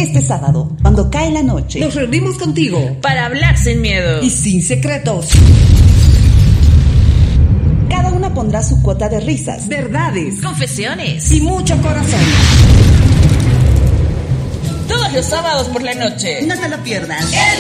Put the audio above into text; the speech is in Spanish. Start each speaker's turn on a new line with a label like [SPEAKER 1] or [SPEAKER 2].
[SPEAKER 1] Este sábado, cuando cae la noche,
[SPEAKER 2] nos reunimos contigo
[SPEAKER 3] para hablar sin miedo
[SPEAKER 2] y sin secretos.
[SPEAKER 1] Cada una pondrá su cuota de risas,
[SPEAKER 2] verdades,
[SPEAKER 3] confesiones
[SPEAKER 2] y mucho corazón.
[SPEAKER 3] Todos los sábados por la noche.
[SPEAKER 1] No te lo pierdas.
[SPEAKER 3] El